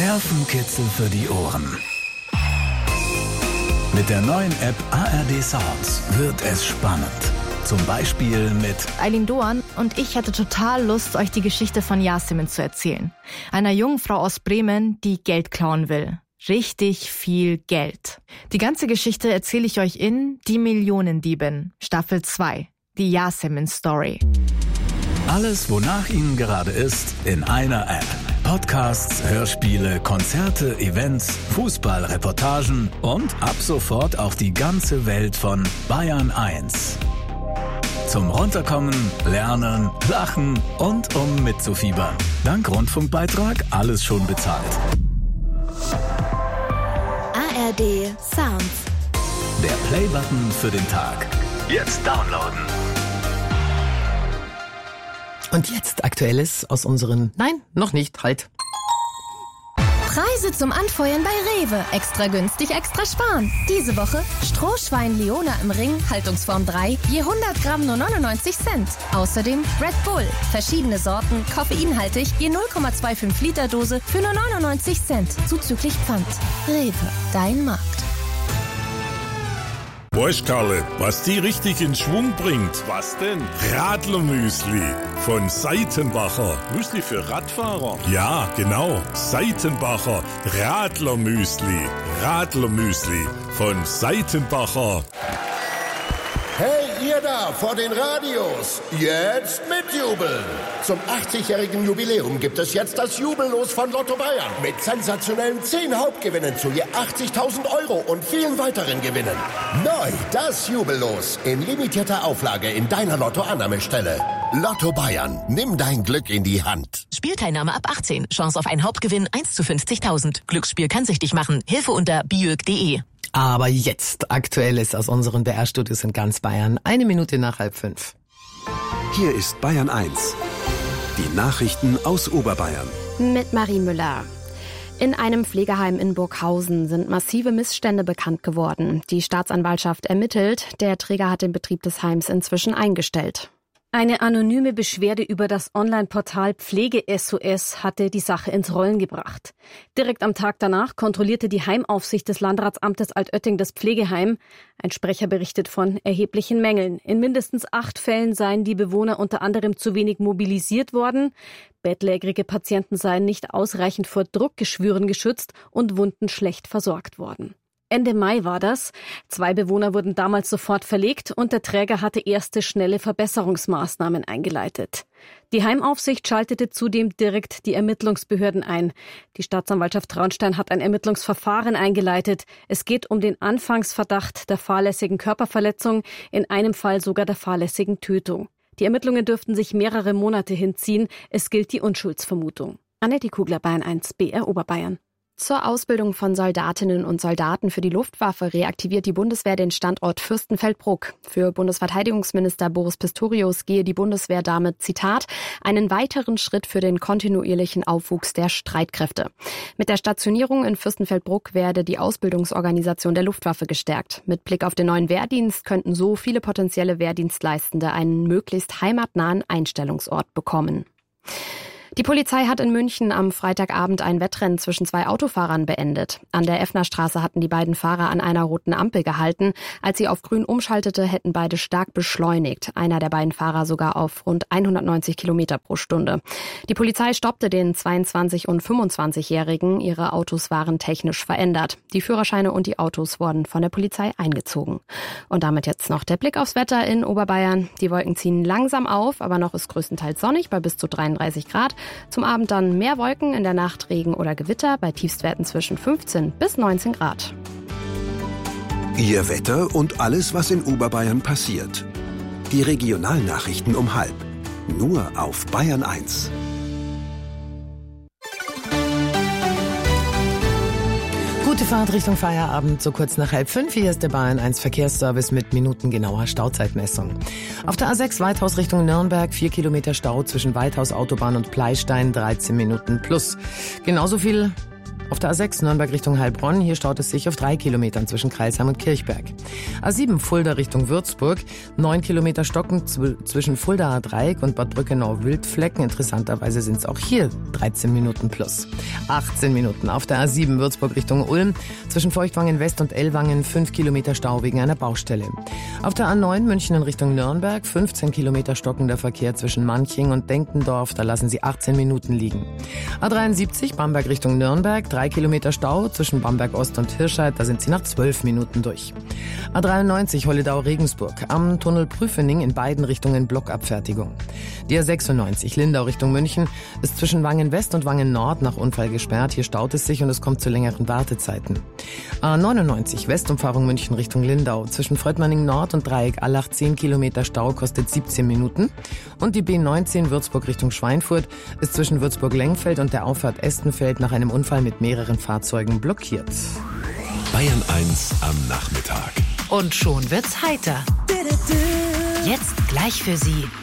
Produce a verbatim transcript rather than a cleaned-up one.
Nervenkitzel für die Ohren. Mit der neuen App A R D Sounds wird es spannend. Zum Beispiel mit Eileen Doan und ich hatte total Lust, euch die Geschichte von Yasemin zu erzählen. Einer jungen Frau aus Bremen, die Geld klauen will. Richtig viel Geld. Die ganze Geschichte erzähle ich euch in Die Millionendiebin, Staffel zwei. Die Yasemin Story. Alles, wonach Ihnen gerade ist, in einer App. Podcasts, Hörspiele, Konzerte, Events, Fußballreportagen und ab sofort auch die ganze Welt von Bayern eins. Zum Runterkommen, Lernen, Lachen und um mitzufiebern. Dank Rundfunkbeitrag alles schon bezahlt. A R D Sounds. Der Playbutton für den Tag. Jetzt downloaden. Und jetzt Aktuelles aus unseren... Nein, noch nicht, halt. Preise zum Anfeuern bei Rewe. Extra günstig, extra sparen. Diese Woche Strohschwein Leona im Ring, Haltungsform drei, je hundert Gramm nur neunundneunzig Cent. Außerdem Red Bull, verschiedene Sorten, koffeinhaltig, je null Komma fünfundzwanzig Liter Dose für nur neunundneunzig Cent. Zuzüglich Pfand. Rewe, dein Markt. Weißt, Karle, was die richtig in Schwung bringt? Was denn? Radlermüsli von Seitenbacher. Müsli für Radfahrer? Ja, genau. Seitenbacher Radlermüsli. Radlermüsli von Seitenbacher. Hey, ihr da vor den Radios, jetzt mitjubeln! Zum achtzigjährigen Jubiläum gibt es jetzt das Jubellos von Lotto Bayern mit sensationellen zehn Hauptgewinnen zu je achtzigtausend Euro und vielen weiteren Gewinnen. Neu das Jubellos in limitierter Auflage in deiner Lotto-Annahmestelle. Lotto Bayern, nimm dein Glück in die Hand. Spielteilnahme ab achtzehn. Chance auf einen Hauptgewinn eins zu fünfzigtausend. Glücksspiel kann süchtig machen. Hilfe unter biög punkt de. Aber jetzt Aktuelles aus unseren B R-Studios in ganz Bayern. Eine Minute nach halb fünf. Hier ist Bayern eins. Die Nachrichten aus Oberbayern. Mit Marie Müller. In einem Pflegeheim in Burghausen sind massive Missstände bekannt geworden. Die Staatsanwaltschaft ermittelt. Der Träger hat den Betrieb des Heims inzwischen eingestellt. Eine anonyme Beschwerde über das Online-Portal Pflege-S O S hatte die Sache ins Rollen gebracht. Direkt am Tag danach kontrollierte die Heimaufsicht des Landratsamtes Altötting das Pflegeheim. Ein Sprecher berichtet von erheblichen Mängeln. In mindestens acht Fällen seien die Bewohner unter anderem zu wenig mobilisiert worden. Bettlägerige Patienten seien nicht ausreichend vor Druckgeschwüren geschützt und Wunden schlecht versorgt worden. Ende Mai war das. Zwei Bewohner wurden damals sofort verlegt und der Träger hatte erste schnelle Verbesserungsmaßnahmen eingeleitet. Die Heimaufsicht schaltete zudem direkt die Ermittlungsbehörden ein. Die Staatsanwaltschaft Traunstein hat ein Ermittlungsverfahren eingeleitet. Es geht um den Anfangsverdacht der fahrlässigen Körperverletzung, in einem Fall sogar der fahrlässigen Tötung. Die Ermittlungen dürften sich mehrere Monate hinziehen. Es gilt die Unschuldsvermutung. Annette Kugler, Bayern eins, B R Oberbayern. Zur Ausbildung von Soldatinnen und Soldaten für die Luftwaffe reaktiviert die Bundeswehr den Standort Fürstenfeldbruck. Für Bundesverteidigungsminister Boris Pistorius gehe die Bundeswehr damit, Zitat, einen weiteren Schritt für den kontinuierlichen Aufwuchs der Streitkräfte. Mit der Stationierung in Fürstenfeldbruck werde die Ausbildungsorganisation der Luftwaffe gestärkt. Mit Blick auf den neuen Wehrdienst könnten so viele potenzielle Wehrdienstleistende einen möglichst heimatnahen Einstellungsort bekommen. Die Polizei hat in München am Freitagabend ein Wettrennen zwischen zwei Autofahrern beendet. An der Effnerstraße hatten die beiden Fahrer an einer roten Ampel gehalten. Als sie auf grün umschaltete, hätten beide stark beschleunigt. Einer der beiden Fahrer sogar auf rund hundertneunzig Kilometer pro Stunde. Die Polizei stoppte den zweiundzwanzig- und fünfundzwanzigjährigen. Ihre Autos waren technisch verändert. Die Führerscheine und die Autos wurden von der Polizei eingezogen. Und damit jetzt noch der Blick aufs Wetter in Oberbayern. Die Wolken ziehen langsam auf, aber noch ist größtenteils sonnig bei bis zu dreiunddreißig Grad. Zum Abend dann mehr Wolken, in der Nacht Regen oder Gewitter, bei Tiefstwerten zwischen fünfzehn bis neunzehn Grad. Ihr Wetter und alles, was in Oberbayern passiert. Die Regionalnachrichten um halb. Nur auf Bayern eins. Gute Fahrt Richtung Feierabend, so kurz nach halb fünf. Hier ist der Bayern eins Verkehrsservice mit minutengenauer Stauzeitmessung. Auf der A sechs Weithaus Richtung Nürnberg, vier Kilometer Stau zwischen Weithaus Autobahn und Pleistein, dreizehn Minuten plus. Genauso viel Auf der A sechs Nürnberg Richtung Heilbronn, hier staut es sich auf drei Kilometern zwischen Crailsheim und Kirchberg. A sieben Fulda Richtung Würzburg, neun Kilometer stocken zw- zwischen Fuldaer Dreieck und Bad Brückenau-Wildflecken. Interessanterweise sind es auch hier dreizehn Minuten plus. achtzehn Minuten auf der A sieben Würzburg Richtung Ulm, zwischen Feuchtwangen West und Ellwangen fünf Kilometer Stau wegen einer Baustelle. Auf der A neun München in Richtung Nürnberg, fünfzehn Kilometer stockender Verkehr zwischen Manching und Denkendorf, da lassen Sie achtzehn Minuten liegen. A dreiundsiebzig Bamberg Richtung Nürnberg, drei Kilometer Stau zwischen Bamberg Ost und Hirscheid, da sind Sie nach zwölf Minuten durch. A dreiundneunzig Holledau-Regensburg, am Tunnel Prüfening in beiden Richtungen Blockabfertigung. Die A sechsundneunzig Lindau Richtung München ist zwischen Wangen West und Wangen Nord nach Unfall gesperrt, hier staut es sich und es kommt zu längeren Wartezeiten. A neunundneunzig Westumfahrung München Richtung Lindau, zwischen Fröttmanning Nord und Dreieck Allach zehn Kilometer Stau, kostet siebzehn Minuten. Und die B neunzehn Würzburg Richtung Schweinfurt ist zwischen Würzburg-Lengfeld und der Auffahrt Estenfeld nach einem Unfall mit mehreren Fahrzeugen blockiert. Bayern eins am Nachmittag. Und schon wird's heiter. Jetzt gleich für Sie